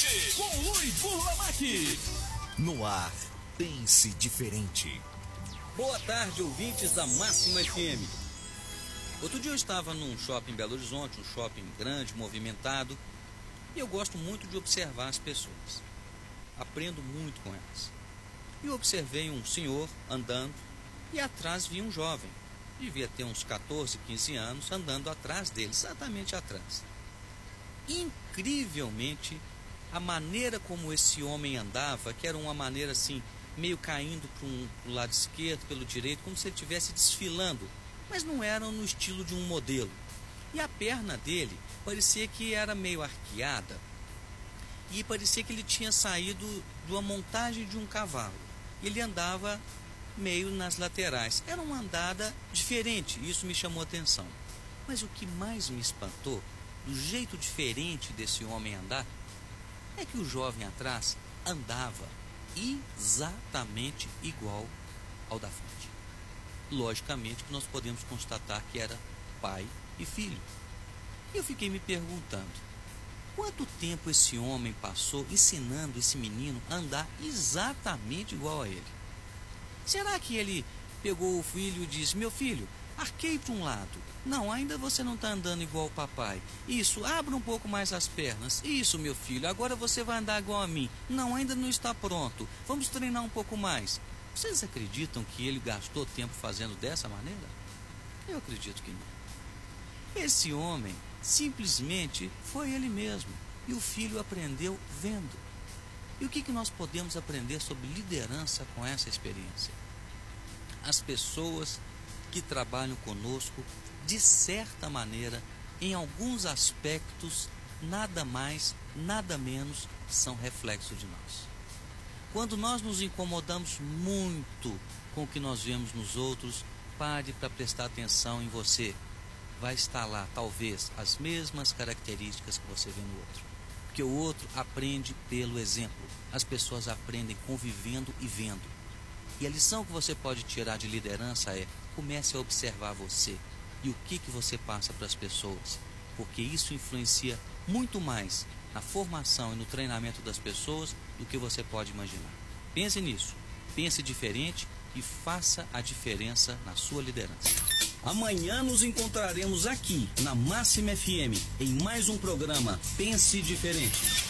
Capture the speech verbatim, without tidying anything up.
Diferente, com Luiz Burlamac. No ar, pense diferente. Boa tarde, ouvintes da Máxima F M. Outro dia eu estava num shopping em Belo Horizonte, um shopping grande, movimentado, e eu gosto muito de observar as pessoas. Aprendo muito com elas. E eu observei um senhor andando e atrás vi um jovem. Devia ter uns quatorze, quinze anos, andando atrás dele, exatamente atrás. Incrivelmente, a maneira como esse homem andava, que era uma maneira assim, meio caindo para um pro lado esquerdo, pelo direito, como se ele estivesse desfilando, mas não era no estilo de um modelo. E a perna dele parecia que era meio arqueada, e parecia que ele tinha saído de uma montagem de um cavalo. Ele andava meio nas laterais. Era uma andada diferente, isso me chamou a atenção. Mas o que mais me espantou, do jeito diferente desse homem andar, é que o jovem atrás andava exatamente igual ao da frente. Logicamente que nós podemos constatar que era pai e filho. E eu fiquei me perguntando, quanto tempo esse homem passou ensinando esse menino a andar exatamente igual a ele? Será que ele pegou o filho e disse, meu filho, arqueie para um lado. Não, ainda você não está andando igual o papai. Isso, abra um pouco mais as pernas. Isso, meu filho, agora você vai andar igual a mim. Não, ainda não está pronto. Vamos treinar um pouco mais. Vocês acreditam que ele gastou tempo fazendo dessa maneira? Eu acredito que não. Esse homem simplesmente foi ele mesmo. E o filho aprendeu vendo. E o que, que nós podemos aprender sobre liderança com essa experiência? As pessoas que trabalham conosco, de certa maneira, em alguns aspectos, nada mais, nada menos, são reflexo de nós. Quando nós nos incomodamos muito com o que nós vemos nos outros, pare para prestar atenção em você. Vai estar lá, talvez, as mesmas características que você vê no outro. Porque o outro aprende pelo exemplo. As pessoas aprendem convivendo e vendo. E a lição que você pode tirar de liderança é: comece a observar você e o que, que você passa para as pessoas. Porque isso influencia muito mais na formação e no treinamento das pessoas do que você pode imaginar. Pense nisso, pense diferente e faça a diferença na sua liderança. Amanhã nos encontraremos aqui na Máxima F M em mais um programa Pense Diferente.